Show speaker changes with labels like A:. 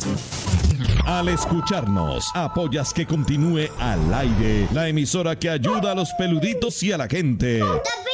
A: Al escucharnos, apoyas que continúe al aire la emisora que ayuda a los peluditos y a la gente.